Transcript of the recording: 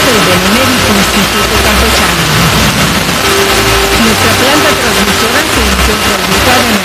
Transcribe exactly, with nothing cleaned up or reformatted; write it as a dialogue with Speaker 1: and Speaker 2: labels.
Speaker 1: del Benemérito Instituto Campesano. Nuestra planta transmisora se encuentra ubicada en